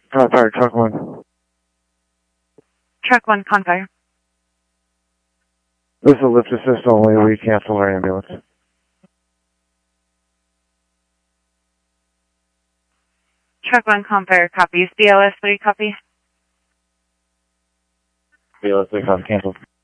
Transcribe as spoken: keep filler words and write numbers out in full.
Confire, truck one. Truck one, Confire. This is a lift assist only. We cancel our ambulance. Truck one, Confire, copies. B L S three, copy. B L S three, copy, cancel.